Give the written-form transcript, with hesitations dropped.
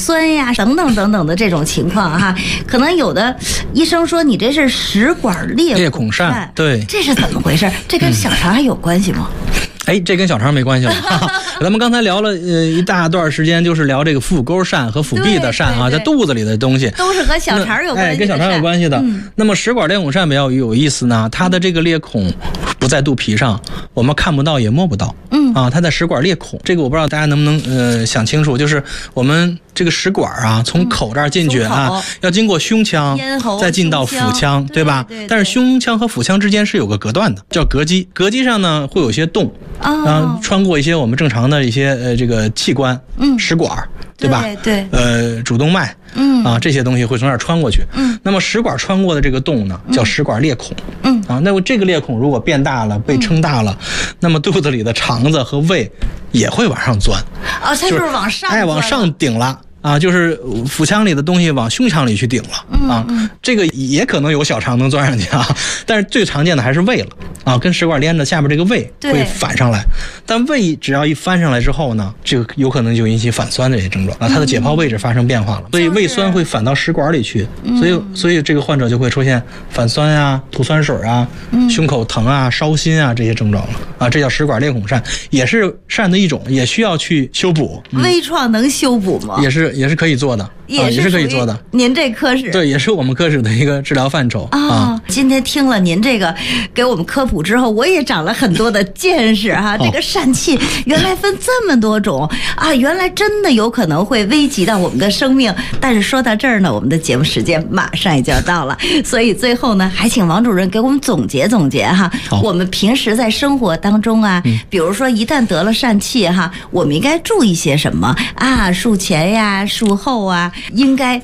酸呀等等等等的这种情况哈，可能有的医生说你这是食管裂孔疝， 对， 这是怎么回事？这跟小肠还有关系吗？ 这跟小肠没关系了。咱们刚才聊了一大段时间，就是聊这个腹沟疝和腹壁的疝啊，在肚子里的东西都是和小肠有关系的， 跟小肠有关系的。那么食管裂孔疝比较有意思呢，它的这个裂孔不在肚皮上，我们看不到也摸不到。它在食管裂孔，这个我不知道大家能不能想清楚，就是我们这个食管啊，从口这儿进去啊，要经过胸腔，再进到腹腔，对吧？但是胸腔和腹腔之间是有个隔断的，叫膈肌。膈肌上呢会有些洞，穿过一些我们正常的一些这个器官，食管，对吧？ 对， 主动脉，这些东西会从那儿穿过去。那么食管穿过的这个洞呢，叫食管裂孔。那么这个裂孔如果变大了，被撑大了，那么肚子里的肠子和胃也会往上钻。 它就是往上， 往上顶了。就是腹腔里的东西往胸腔里去顶了这个也可能有小肠能钻上去但是最常见的还是胃了跟食管连着下边这个胃会反上来，但胃只要一翻上来之后呢，这个有可能就引起反酸的这些症状它的解泡位置发生变化了，所以胃酸会反到食管里去，所以这个患者就会出现反酸啊、吐酸水啊、胸口疼啊、烧心啊这些症状了这叫食管裂孔疝，也是疝的一种，也需要去修补。 微创能修补吗？ 也是可以做的，也是可以做的。 您这科室对，也是我们科室的一个治疗范畴今天听了您这个给我们科普之后，我也长了很多的见识这个疝气原来分这么多种原来真的有可能会危及到我们的生命。但是说到这儿呢，我们的节目时间马上也就要到了，所以最后呢，还请王主任给我们总结总结我们平时在生活当中比如说一旦得了疝气我们应该注意些什么术前呀、术后应该